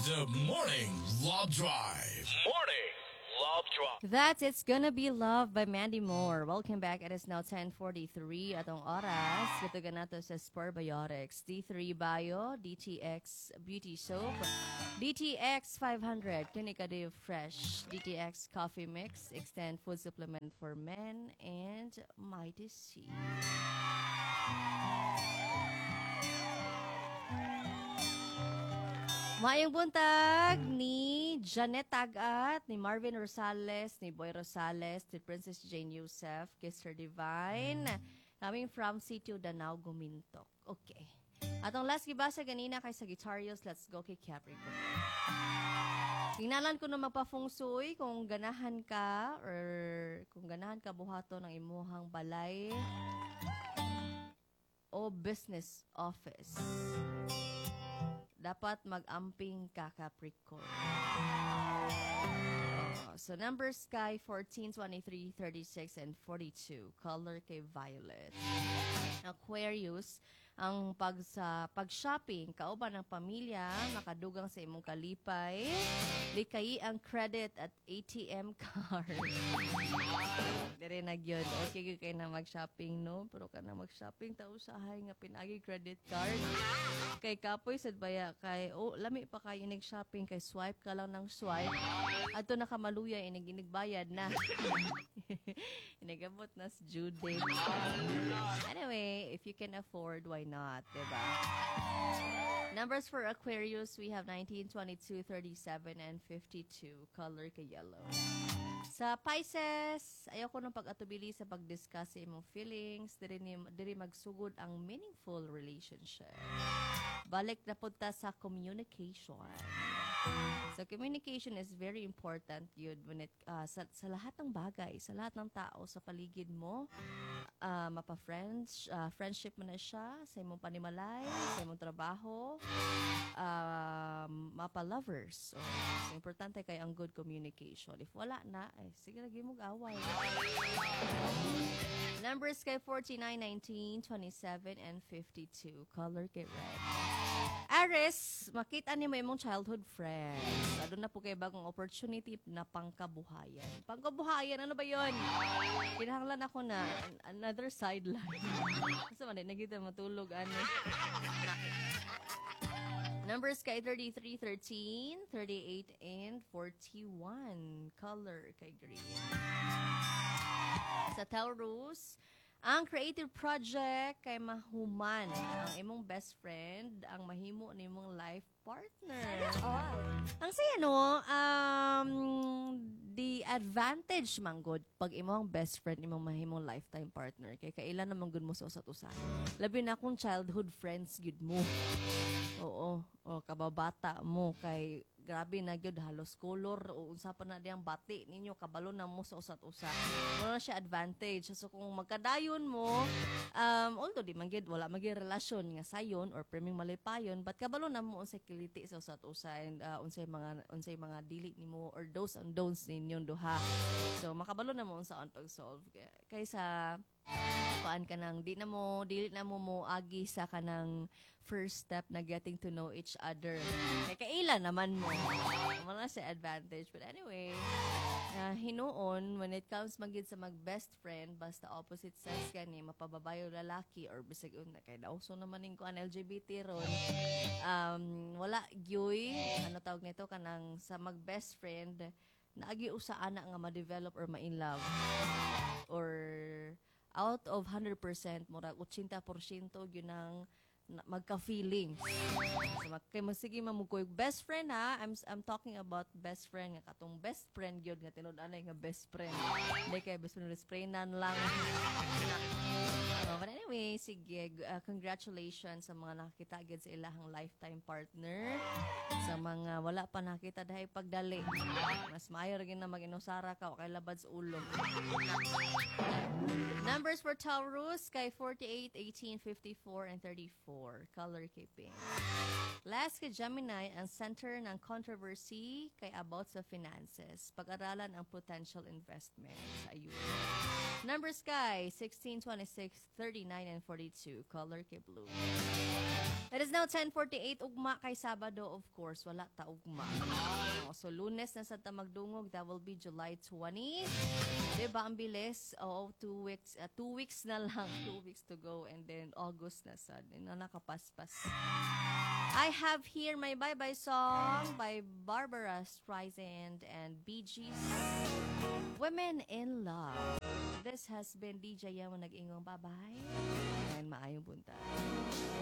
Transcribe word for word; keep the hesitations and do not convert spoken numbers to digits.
The Morning Love Drive. Morning Love Drive. That's It's Gonna Be Love by Mandy Moore. Welcome back. It is now ten forty-three atong oras. Katugan nato sa Sporbiotics. D three Bio, D T X Beauty Soap, D T X five hundred, Clinica de Fresh, D T X Coffee Mix, Extend Food Supplement for Men, and Mighty C. Mayong buntag ni Janet Tagat, ni Marvin Rosales, ni Boy Rosales, ni Princess Jane Youssef, Kister Divine, coming from Sitio Danao, Gumintok. Okay. Atong last gibasa ganina kay Sagittarius, let's go kay Capricorn. Tingnalan ko na magpa-fungsuy kung ganahan ka or kung ganahan ka buhato ng imuhang balay o business office. Dapat mag-amping ka, Capricorn. Uh, so, numbers kay fourteen, twenty-three, thirty-six, and forty-two. Color kay violet. Aquarius, ang pag sa pag-shopping, kauban ng pamilya, makadugang sa imong kalipay, likay ang credit at A T M card. Dire na gyud. Okay kayo na mag-shopping, no? Pero ka na mag-shopping, tao usahay nga pinagi credit card. Kay kapoy sad baya kay oh lami pa kayo nag-shopping kay swipe ka lang ng swipe. Adto na kamaluya inig inigbayad na. Inigabot na sa due date. Anyway, if you can afford, why not, diba? Numbers for Aquarius, we have nineteen, twenty-two, thirty-seven, and fifty-two. Color kay yellow. Sa Pisces, ayaw ko nung pag-atubili sa pag-discuss sa imong feelings, diri, ni, diri magsugod ang meaningful relationship. Balik na punta sa communication. So, communication is very important yun when it, uh, sa, sa lahat ng bagay, sa lahat ng tao, sa paligid mo, uh, mapa-friends, uh, friendship mo na siya, sa imong panimalay, sa imong trabaho, uh, mapa-lovers. So, so, importante kay ang good communication. If wala na, eh, sige lagi mong away. Numbers kay forty-nine, nineteen, twenty-seven, and fifty-two. Color kay red. Aries, makita ni mo imong childhood friend. Lalo na po kay bagong opportunity na pangkabuhayan. Pangkabuhayan, ano ba yon? Kinahanglan ako na another sideline. Kasi man, nagita matulog, ano. Numbers kay thirty-three, thirteen, thirty-eight, and forty-one. Color kay green. Sa Taurus, ang creative project kay mahuman ang imong best friend, ang mahimo ni imong life partner. Oh. Ang saya no, um, the advantage man good pag imong best friend imong mahimong lifetime partner kay kailan naman gud mo sa usat-usa. Labi na kung childhood friends gud mo. Oo, o kababata mo kay grabe na gyud halos color o unsa pa na diyang bati ninyo kabalo na mo sa usat-usa. Wala siya advantage. So kung magkadayon mo, um although di man gyud wala magi relasyon nga sayon or preming malipayon, but kabalo na mo unsay kiliti sa usat-usa and uh, unsay mga unsay mga dili nimo or those and don'ts ninyong duha. So makabalo na mo unsa ang pag-solve kaysa paan ka nang di na mo dili na mo mo agi sa kanang first step na getting to know each other. Kaya kailan naman mo. Wala sa advantage. But anyway, uh, hinuon, when it comes magid sa mag-best friend, basta opposite sex ka ni, mapababayo lalaki, or bisag un, kaya dauso naman yung kuan L G B T ron, um, wala gyoy, ano tawag nito, kanang sa mag-best friend, naagi usaan na nga ma-develop or ma-in love. Or out of one hundred percent, murag eighty percent yun ang magka-feeling. So, mag kay sige mamukoy best friend ha. I'm I'm talking about best friend nga katong best friend gyud nga tinud-anay nga best friend. Hindi kay best friend best friendan lang. Uh, but anyway, sige, uh, congratulations sa mga nakakita agad sa ilahang lifetime partner. Sa mga wala pa nakita dahil pagdali. Mas maayo rin na mag-inusara ka o kay labad sa ulo. Numbers for Taurus kay forty-eight, eighteen, fifty-four, and thirty-four. Color kay pink. Last kay Gemini, ang center ng controversy kay about sa finances. Pag-aralan ang potential investments. Ayun. Numbers kay sixteen, twenty-six, thirty-nine, and forty-two. Color kay blue. It is now ten forty-eight ugma kay Sabado, of course. Wala ta ugma. Oh, so, Lunes na sa Tamagdungog. That will be July twentieth. Diba, ang bilis? Oo, two weeks. Uh, two weeks na lang. Two weeks to go. And then, August na sa. Na nakapaspas. I have here my bye-bye song by Barbara Streisand and Bee Gees. Women in Love. This has been D J Yamo nag-ingong bye-bye. And maayong bunta.